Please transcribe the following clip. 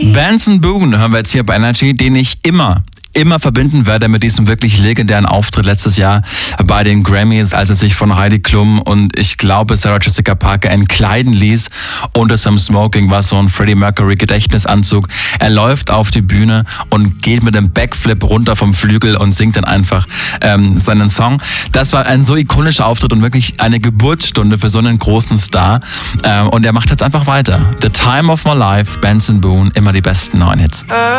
Benson Boone hören wir jetzt hier bei Energy, den ich immer verbinden werde mit diesem wirklich legendären Auftritt letztes Jahr bei den Grammys, als er sich von Heidi Klum und ich glaube Sarah Jessica Parker entkleiden ließ unter seinem Smoking, was so ein Freddie Mercury Gedächtnisanzug. Er läuft auf die Bühne und geht mit einem Backflip runter vom Flügel und singt dann einfach seinen Song. Das war ein so ikonischer Auftritt und wirklich eine Geburtsstunde für so einen großen Star. Und er macht jetzt einfach weiter. The Time of My Life, Benson Boone, immer die besten neuen Hits.